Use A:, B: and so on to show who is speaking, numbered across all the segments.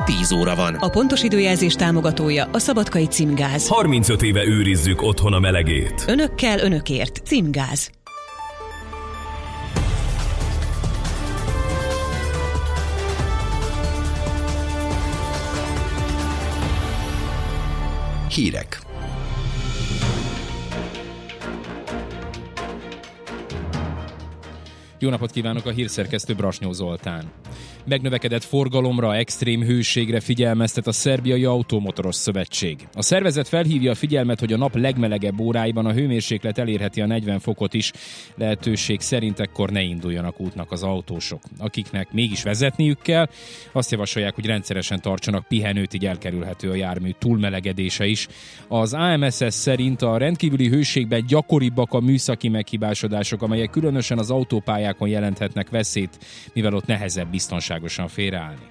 A: 10 óra van.
B: A pontos időjelzés támogatója a Szabadkai Címgáz.
C: 35 éve őrizzük otthon a melegét.
B: Önökkel, önökért. Címgáz.
A: Hírek.
D: Jó napot kívánok, a hírszerkesztő Brasnyó Zoltán. Megnövekedett forgalomra, extrém hőségre figyelmeztet a Szerbiai Automotoros Szövetség. A szervezet felhívja a figyelmet, hogy a nap legmelegebb óráiban a hőmérséklet elérheti a 40 fokot is. Lehetőség szerint ekkor ne induljanak útnak az autósok. Akiknek mégis vezetniük kell, azt javasolják, hogy rendszeresen tartsanak pihenőt, így elkerülhető a jármű túlmelegedése is. Az AMSS szerint a rendkívüli hőségben gyakoribbak a műszaki meghibásodások, amelyek különösen az autópályákon jelenthetnek veszélyt, mivel ott nehezebb biztonságosan félreállni.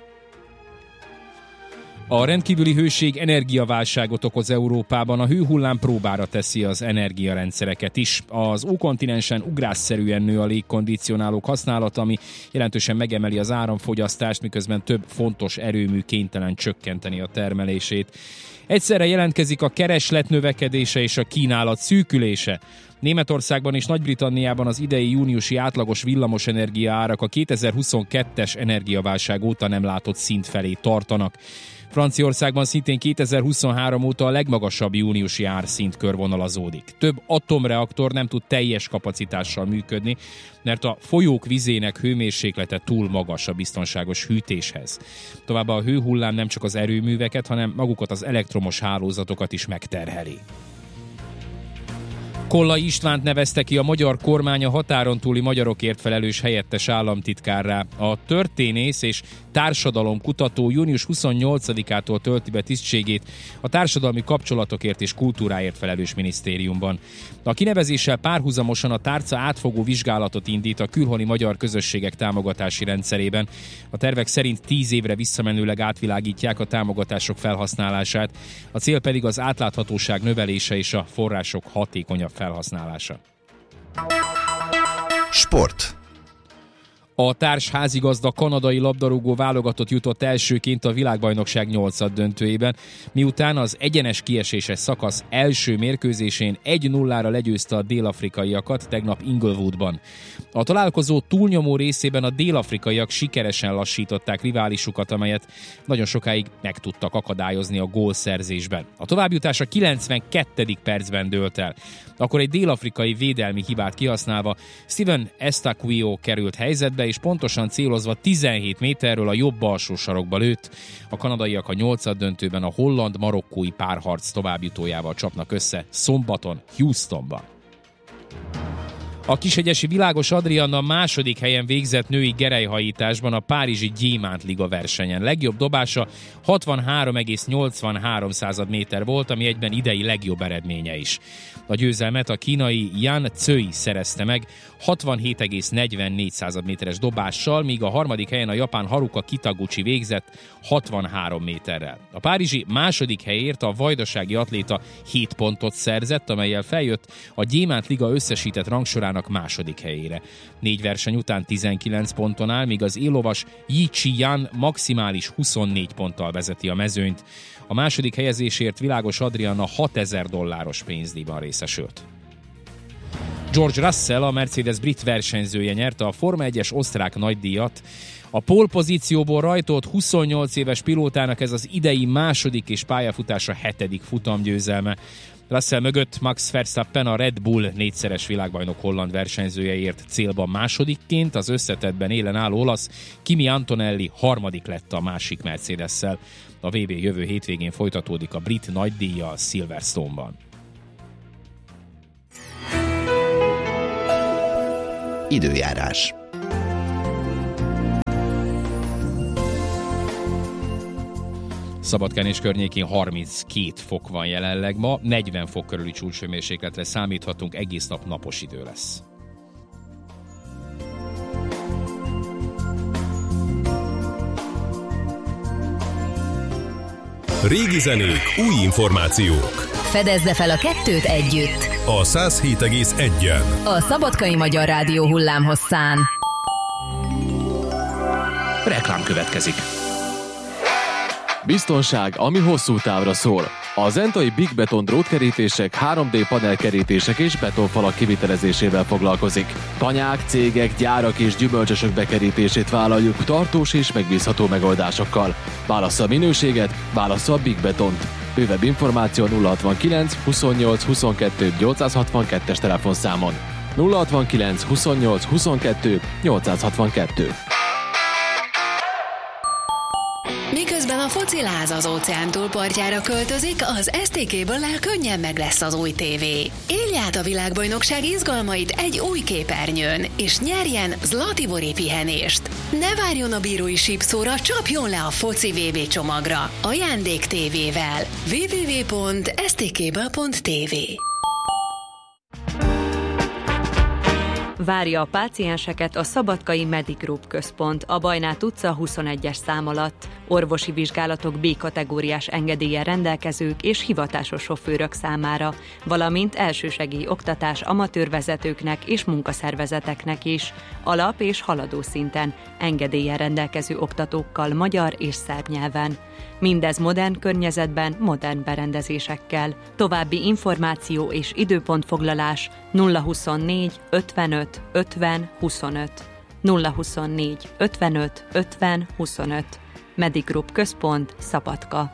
D: A rendkívüli hőség energiaválságot okoz Európában, a hőhullám próbára teszi az energiarendszereket is. Az ókontinensen ugrásszerűen nő a légkondicionálók használata, ami jelentősen megemeli az áramfogyasztást, miközben több fontos erőmű kénytelen csökkenteni a termelését. Egyszerre jelentkezik a kereslet növekedése és a kínálat szűkülése. Németországban és Nagy-Britanniában az idei júniusi átlagos villamosenergia árak a 2022-es energiaválság óta nem látott szint felé tartanak. Franciaországban szintén 2023 óta a legmagasabb júniusi árszint körvonalazódik. Több atomreaktor nem tud teljes kapacitással működni, mert a folyók vizének hőmérséklete túl magas a biztonságos hűtéshez. Továbbá a hőhullám nem csak az erőműveket, hanem magukat az elektromos hálózatokat is megterheli. Kollai Istvánt nevezte ki a magyar kormány a határon túli magyarokért felelős helyettes államtitkárrá. A történész és társadalomkutató június 28-ától tölti be tisztségét a társadalmi kapcsolatokért és kultúráért felelős minisztériumban. A kinevezéssel párhuzamosan a tárca átfogó vizsgálatot indít a külhoni magyar közösségek támogatási rendszerében. A tervek szerint 10 évre visszamenőleg átvilágítják a támogatások felhasználását, a cél pedig az átláthatóság növelése és a források hatékonyabb felhasználása.
A: Sport.
D: A társ házigazda kanadai labdarúgó válogatott jutott elsőként a világbajnokság 8-döntőjében, miután az egyenes kieséses szakasz első mérkőzésén 1-0-ra legyőzte a dél-afrikaiakat tegnap Inglewoodban. A találkozó túlnyomó részében a dél-afrikaiak sikeresen lassították riválisukat, amelyet nagyon sokáig meg tudtak akadályozni a gólszerzésben. A továbbjutás a 92. percben dőlt el. Akkor egy dél-afrikai védelmi hibát kihasználva Steven Estaquio került helyzetbe, és pontosan célozva 17 méterről a jobb alsó sarokba lőtt. A kanadaiak a 8-döntőben a holland-marokkói párharc továbbjutójával csapnak össze szombaton Houstonban. A Kishegyesi Világos Adrianna második helyen végzett női gerelyhajításban a párizsi Gyémántliga versenyen. Legjobb dobása 63,83 méter volt, ami egyben idei legjobb eredménye is. A győzelmet a kínai Yan Cui szerezte meg 67,44 méteres dobással, míg a harmadik helyen a japán Haruka Kitaguchi végzett 63 méterrel. A párizsi második helyért a vajdasági atléta 7 pontot szerzett, amellyel feljött a Gyémántliga összesített rangsorának második helyére. 4 verseny után 19 ponton áll, míg az élovas Yi Chi-yan maximális 24 ponttal vezeti a mezőnyt. A második helyezésért Világos Adrianna $6000 pénzdíjban részesült. George Russell, a Mercedes brit versenyzője nyerte a Forma 1-es osztrák nagydíjat. A pole pozícióból rajtolt 28 éves pilótának ez az idei második és pályafutása 7. futamgyőzelme. Russell mögött Max Verstappen, a Red Bull 4-szeres világbajnok holland versenyzője ért célba másodikként, az összetettben élen álló olasz Kimi Antonelli harmadik lett a másik Mercedes-szel. A VB jövő hétvégén folytatódik a brit nagydíjjal Silverstone-ban.
A: Időjárás.
D: Szabadkán és környékén 32 fok van jelenleg ma, 40 fok körüli csúcshőmérsékletre számíthatunk, egész nap napos idő lesz.
C: Régi zenék, új információk.
E: Fedezze fel a kettőt együtt.
C: A 107,1-en.
E: A Szabadkai Magyar Rádió hullámhosszán.
A: Reklám következik.
F: Biztonság, ami hosszú távra szól. A zentai Big Beton drótkerítések, 3D panelkerítések és betonfalak kivitelezésével foglalkozik. Tanyák, cégek, gyárak és gyümölcsösök bekerítését vállaljuk tartós és megbízható megoldásokkal. Válassza a minőséget, válassza a Big Betont. Bővebb információ 069 28 22 862-es telefonszámon. 069 28 22 862.
G: Miközben a fociláz az óceán túlpartjára költözik, az STK-ből könnyen meg lesz az új tévé. Élj át a világbajnokság izgalmait egy új képernyőn, és nyerjen Zlatibori pihenést. Ne várjon a bírói sípszóra, csapjon le a foci VB csomagra. Ajándék tévével. www.stkből.tv.
H: Várja a pácienseket a Szabadkai Medigroup központ, a Bajnát utca 21-es szám alatt. Orvosi vizsgálatok B-kategóriás engedéllyel rendelkezők és hivatásos sofőrök számára, valamint elsősegély oktatás amatőrvezetőknek és munkaszervezeteknek is, alap- és haladó szinten, engedéllyel rendelkező oktatókkal magyar és szerb nyelven. Mindez modern környezetben, modern berendezésekkel. További információ és időpontfoglalás 024 55 50 25. 024 55 50 25. Medigroup központ, Szabadka.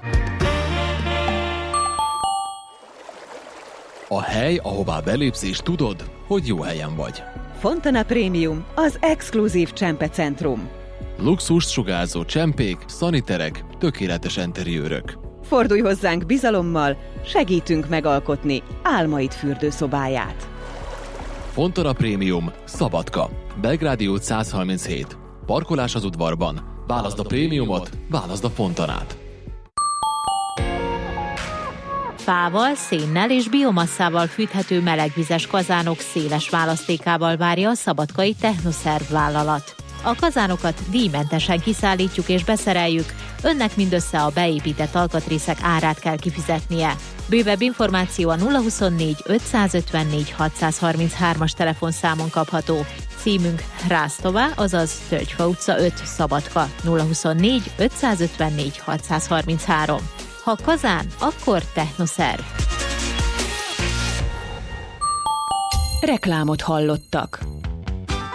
F: A hely, ahová belépsz és tudod, hogy jó helyen vagy.
B: Fontana Premium, az exkluzív csempecentrum.
F: Luxust sugárzó csempék, szaniterek, tökéletes interiőrök.
B: Fordulj hozzánk bizalommal, segítünk megalkotni álmaid fürdőszobáját.
F: Fontana Premium, Szabadka, Belgrádi út 137. Parkolás az udvarban. Válaszd a prémiumot, válaszd a Fontanát.
I: Fával, szénnel és biomasszával fűthető melegvizes kazánok széles választékával várja a szabadkai Technoszerv vállalat. A kazánokat díjmentesen kiszállítjuk és beszereljük, önnek mindössze a beépített alkatrészek árát kell kifizetnie. Bővebb információ a 024 554 633-as telefonszámon kapható. Címünk Rásztová, azaz Tölgyfa utca 5, Szabadka, 024 554 633. Ha kazán, akkor Technoszerv.
B: Reklámot hallottak.